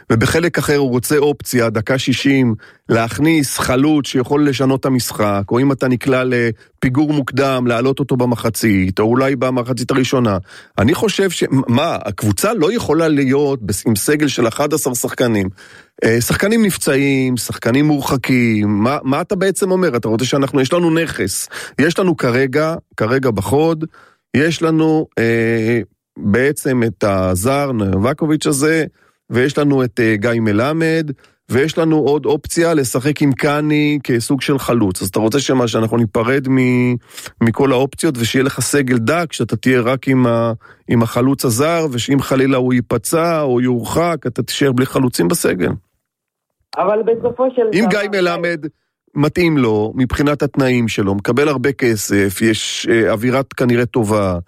ובחלק אחר הוא רוצה אופציה, דקה 60, להכניס חלוץ שיכול לשנות את המשחק, או אם אתה נקלע לפיגור מוקדם, להעלות אותו במחצית, או אולי במחצית הראשונה. אני חושב הקבוצה לא יכולה להיות עם סגל של 11 שחקנים. שחקנים נפצעים, שחקנים מורחקים, מה אתה בעצם אומר? אתה רוצה יש לנו נכס, יש לנו כרגע בחוד, יש לנו בעצם את הזר נובקוביץ' הזה, ויש לנו את גיא מלמד, ויש לנו עוד אופציה לשחק עם קני כסוג של חלוץ. אז אתה רוצה שאנחנו ניפרד מכל האופציות, ושיהיה לך סגל דק, שאתה תהיה רק עם החלוץ הזר, ושאם חלילה הוא ייפצע או יורחק, אתה תישאר בלי חלוצים בסגל. אבל בסופו של אם גיא מלמד מתאים לו, מבחינת התנאים שלו, מקבל הרבה כסף, יש אווירת כנראה טובה,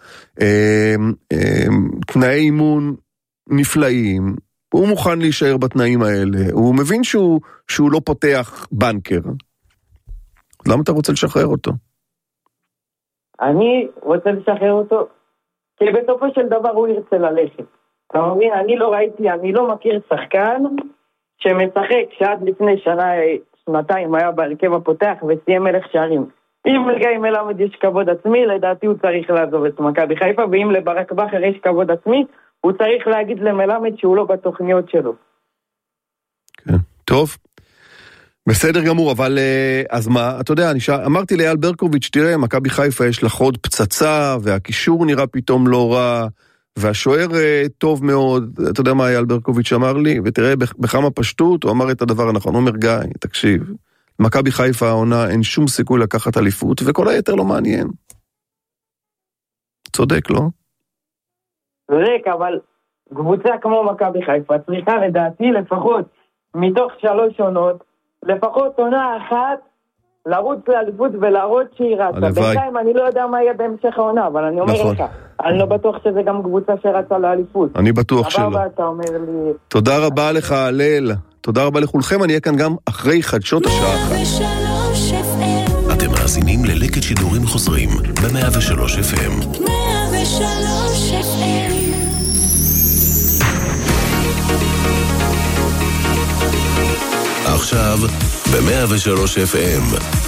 תנאי אימון נפלאים, הוא מוכן להישאר בתנאים האלה, הוא מבין שהוא לא פותח בנקר. למה אתה רוצה לשחרר אותו? אני רוצה לשחרר אותו, כי בסופו של דבר הוא ירצה ללכת. אתה מבין, אני לא מכיר שחקן שמשחק שעד לפני שנתיים היה בהרכב הפותח וסיים מלך שערים. אם לגיא מלמד יש כבוד עצמי, לדעתי הוא צריך לעזוב את מכבי חיפה, ואם לברק בכר יש כבוד עצמי, הוא צריך להגיד למלמד שהוא לא בתוכניות שלו. כן, טוב. בסדר גמור, אבל אז מה, אתה יודע, אמרתי לאייל ברקוביץ', תראה, מכבי חיפה יש לך עוד פצצה, והקישור נראה פתאום לא רע, והשוער טוב מאוד, אתה יודע מה אייל ברקוביץ' אמר לי, ותראה בכמה פשטות, הוא אמר את הדבר הנכון, הוא אומר גיא, תקשיב, מכבי חיפה העונה אין שום סיכוי לקחת אליפות, וכל היתר לא מעניין. צודק, לא? צודק, אבל קבוצה כמו מכבי חיפה צריכה לדעתי לפחות מתוך 3 עונות, לפחות עונה אחת, לרוץ לאליפות ולהראות שהיא רצה. בינתיים אני לא יודע מה יהיה בהמשך העונה, אבל אני אומר לך, אני לא בטוח שזה גם קבוצה שרצה לאליפות. אני בטוח שלא. אתה אומר לי... תודה רבה לך, הלל. תודה רבה לכולכם, אני אהיה כאן גם אחרי חדשות השעה 1. אתם מאזינים ללקט שידורים חוזרים ב-103 FM. 103 FM. עכשיו ב-103 FM